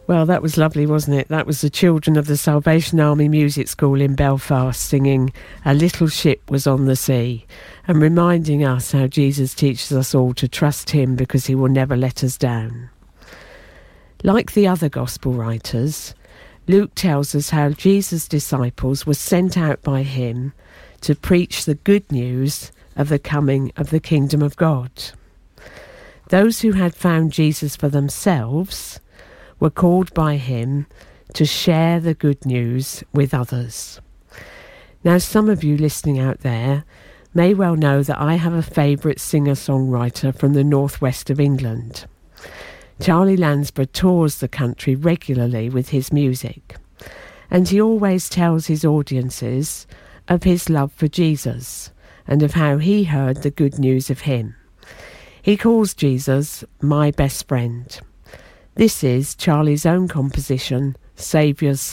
Well, that was lovely, wasn't it? That was the children of the Salvation Army Music School in Belfast singing "A Little Ship Was on the Sea" and reminding us how Jesus teaches us all to trust him because he will never let us down. Like the other gospel writers, Luke tells us how Jesus' disciples were sent out by him to preach the good news of the coming of the kingdom of God. Those who had found Jesus for themselves were called by him to share the good news with others. Now, some of you listening out there may well know that I have a favourite singer-songwriter from the northwest of England. Charlie Lansborough tours the country regularly with his music, and he always tells his audiences of his love for Jesus and of how he heard the good news of him. He calls Jesus my best friend. This is Charlie's own composition, Saviour's